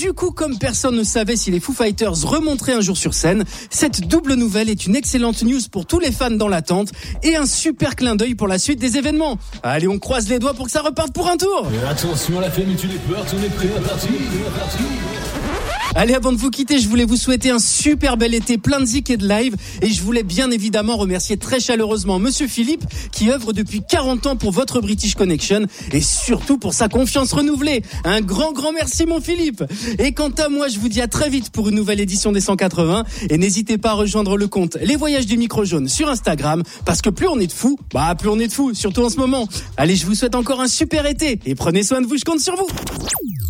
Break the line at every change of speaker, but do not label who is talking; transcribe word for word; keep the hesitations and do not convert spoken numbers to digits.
Du coup, comme personne ne savait si les Foo Fighters remonteraient un jour sur scène, cette double nouvelle est une excellente news pour tous les fans dans l'attente et un super clin d'œil pour la suite des événements. Allez, on croise les doigts pour que ça reparte pour un tour.
Et attention à la fermeture des portes, on est prêt à partir, à partir.
Allez, avant de vous quitter, je voulais vous souhaiter un super bel été plein de zik et de live. Et je voulais bien évidemment remercier très chaleureusement Monsieur Philippe, qui œuvre depuis quarante ans pour votre British Connection et surtout pour sa confiance renouvelée. Un grand, grand merci, mon Philippe. Et quant à moi, je vous dis à très vite pour une nouvelle édition des cent quatre-vingts. Et n'hésitez pas à rejoindre le compte Les Voyages du Micro Jaune sur Instagram, parce que plus on est de fous, bah plus on est de fous, surtout en ce moment. Allez, je vous souhaite encore un super été et prenez soin de vous, je compte sur vous.